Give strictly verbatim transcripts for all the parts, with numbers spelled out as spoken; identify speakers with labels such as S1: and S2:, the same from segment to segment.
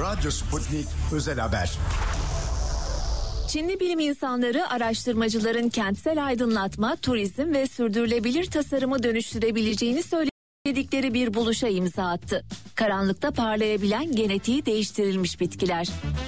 S1: Radyo Sputnik Özel Haber.
S2: Çinli bilim insanları araştırmacıların kentsel aydınlatma, turizm ve sürdürülebilir tasarımı dönüştürebileceğini söyledikleri bir buluşa imza attı. Karanlıkta parlayabilen genetiği değiştirilmiş bitkiler.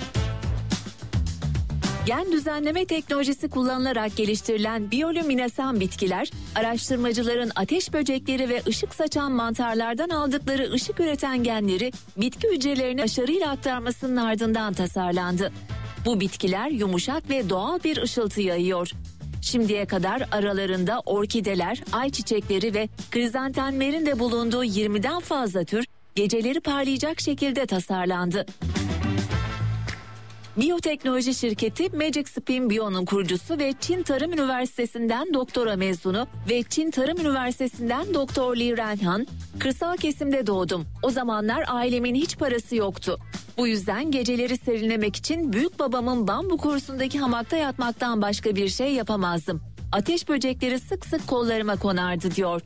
S2: Gen düzenleme teknolojisi kullanılarak geliştirilen biyolüminesan bitkiler, araştırmacıların ateş böcekleri ve ışık saçan mantarlardan aldıkları ışık üreten genleri bitki hücrelerine başarıyla aktarmasının ardından tasarlandı. Bu bitkiler yumuşak ve doğal bir ışıltı yayıyor. Şimdiye kadar aralarında orkideler, ayçiçekleri ve krizantemlerin de bulunduğu yirmiden fazla tür geceleri parlayacak şekilde tasarlandı. Biyoteknoloji şirketi Magic Spin Bio'nun kurucusu ve Çin Tarım Üniversitesi'nden doktora mezunu ve Çin Tarım Üniversitesi'nden Doktor Li Renhan, "Kırsal kesimde doğdum. O zamanlar ailemin hiç parası yoktu. Bu yüzden geceleri serinlemek için büyük babamın bambu kurusundaki hamakta yatmaktan başka bir şey yapamazdım. Ateş böcekleri sık sık kollarıma konardı," diyor.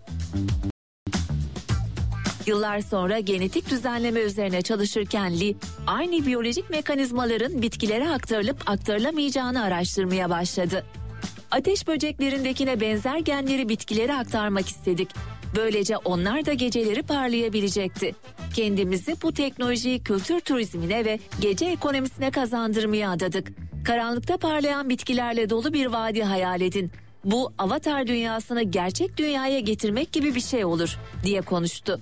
S2: Yıllar sonra genetik düzenleme üzerine çalışırken Li, aynı biyolojik mekanizmaların bitkilere aktarılıp aktarılamayacağını araştırmaya başladı. Ateş böceklerindekine benzer genleri bitkilere aktarmak istedik. Böylece onlar da geceleri parlayabilecekti. Kendimizi bu teknolojiyi kültür turizmine ve gece ekonomisine kazandırmaya adadık. Karanlıkta parlayan bitkilerle dolu bir vadi hayal edin. Bu avatar dünyasını gerçek dünyaya getirmek gibi bir şey olur, diye konuştu.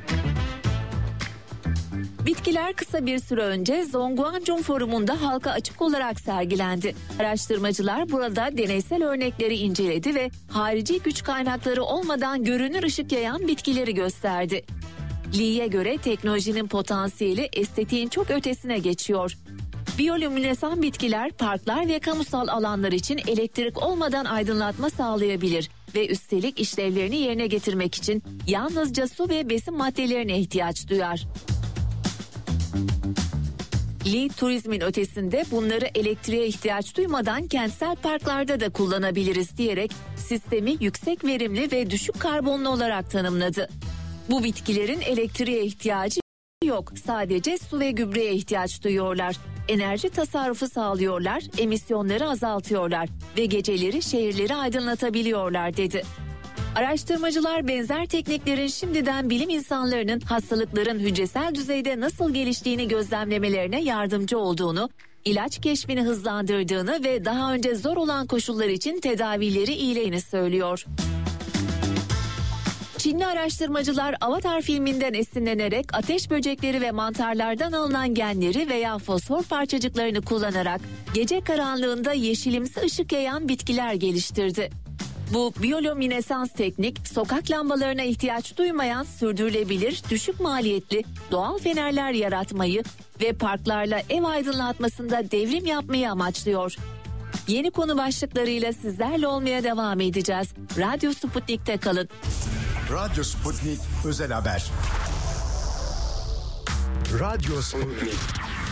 S2: Bitkiler kısa bir süre önce Zhongguancun Forumu'nda halka açık olarak sergilendi. Araştırmacılar burada deneysel örnekleri inceledi ve harici güç kaynakları olmadan görünür ışık yayan bitkileri gösterdi. Li'ye göre teknolojinin potansiyeli estetiğin çok ötesine geçiyor. Biyolüminesan bitkiler parklar ve kamusal alanlar için elektrik olmadan aydınlatma sağlayabilir ve üstelik işlevlerini yerine getirmek için yalnızca su ve besin maddelerine ihtiyaç duyar. Li, turizmin ötesinde bunları elektriğe ihtiyaç duymadan kentsel parklarda da kullanabiliriz diyerek sistemi yüksek verimli ve düşük karbonlu olarak tanımladı. Bu bitkilerin elektriğe ihtiyacı yok, sadece su ve gübreye ihtiyaç duyuyorlar. Enerji tasarrufu sağlıyorlar, emisyonları azaltıyorlar ve geceleri şehirleri aydınlatabiliyorlar, dedi. Araştırmacılar benzer tekniklerin şimdiden bilim insanlarının hastalıkların hücresel düzeyde nasıl geliştiğini gözlemlemelerine yardımcı olduğunu, ilaç keşfini hızlandırdığını ve daha önce zor olan koşullar için tedavileri iyileyini söylüyor. Çinli araştırmacılar Avatar filminden esinlenerek ateş böcekleri ve mantarlardan alınan genleri veya fosfor parçacıklarını kullanarak gece karanlığında yeşilimsi ışık yayan bitkiler geliştirdi. Bu biyolüminesans teknik, sokak lambalarına ihtiyaç duymayan sürdürülebilir, düşük maliyetli doğal fenerler yaratmayı ve parklarla ev aydınlatmasında devrim yapmayı amaçlıyor. Yeni konu başlıklarıyla sizlerle olmaya devam edeceğiz. Radyo Sputnik'te kalın.
S1: Radyo Sputnik Özel Haber.
S3: Radyo Sputnik.